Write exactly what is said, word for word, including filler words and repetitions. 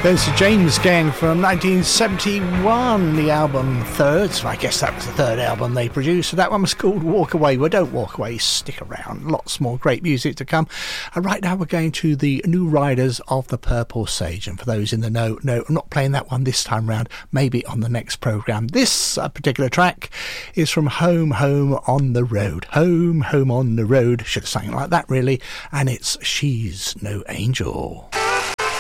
There's the James Gang from nineteen seventy-one, the album Third. So I guess that was the third album they produced. So that one was called Walk Away. Well, don't walk away, stick around. Lots more great music to come. And right now we're going to the New Riders of the Purple Sage. And for those in the know, no, I'm not playing that one this time round, maybe on the next programme. This uh, particular track is from Home, Home on the Road. Home, Home on the Road. Should have sang it like that, really. And it's She's No Angel.